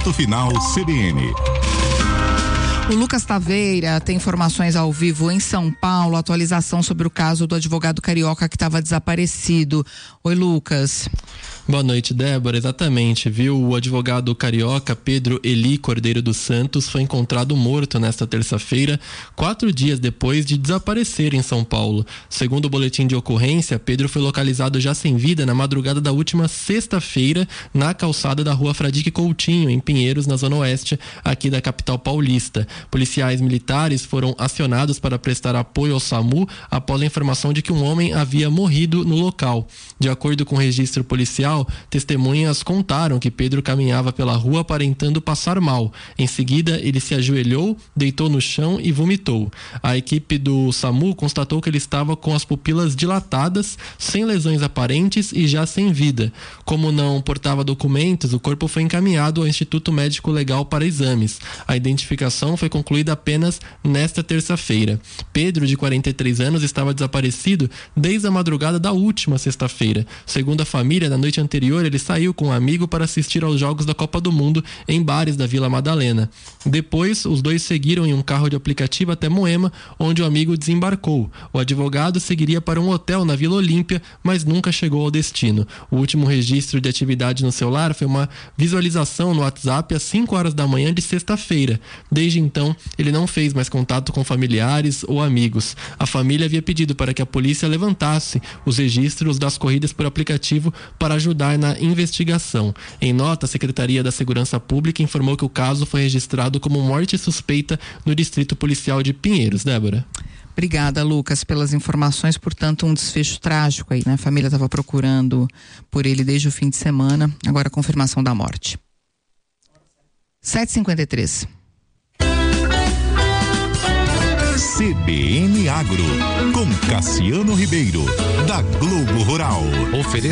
Ponto Final CBN. O Lucas Taveira tem informações ao vivo em São Paulo, atualização sobre o caso do advogado carioca que estava desaparecido. Oi, Lucas. Boa noite, Débora. Exatamente, viu? O advogado carioca Pedro Eli Cordeiro dos Santos foi encontrado morto nesta terça-feira, 4 dias depois de desaparecer em São Paulo. Segundo o boletim de ocorrência, Pedro foi localizado já sem vida na madrugada da última sexta-feira na calçada da rua Fradique Coutinho, em Pinheiros, na zona oeste, aqui da capital paulista. Policiais militares foram acionados para prestar apoio ao SAMU após a informação de que um homem havia morrido no local. De acordo com o registro policial, testemunhas contaram que Pedro caminhava pela rua aparentando passar mal. Em seguida, ele se ajoelhou, deitou no chão e vomitou. A equipe do SAMU constatou que ele estava com as pupilas dilatadas, sem lesões aparentes e já sem vida. Como não portava documentos, o corpo foi encaminhado ao Instituto Médico Legal para exames. A identificação foi concluída apenas nesta terça-feira. Pedro, de 43 anos, estava desaparecido desde a madrugada da última sexta-feira. Segundo a família, na noite anterior, ele saiu com um amigo para assistir aos Jogos da Copa do Mundo em bares da Vila Madalena. Depois, os dois seguiram em um carro de aplicativo até Moema, onde o amigo desembarcou. O advogado seguiria para um hotel na Vila Olímpia, mas nunca chegou ao destino. O último registro de atividade no celular foi uma visualização no WhatsApp às 5 horas da manhã de sexta-feira. Desde então, ele não fez mais contato com familiares ou amigos. A família havia pedido para que a polícia levantasse os registros das corridas por aplicativo para ajudar na investigação. Em nota, a Secretaria da Segurança Pública informou que o caso foi registrado como morte suspeita no Distrito Policial de Pinheiros. Débora. Obrigada, Lucas, pelas informações. Portanto, um desfecho trágico aí, né? A família estava procurando por ele desde o fim de semana. Agora a confirmação da morte. 7h53. CBN Agro, com Cassiano Ribeiro, da Globo Rural.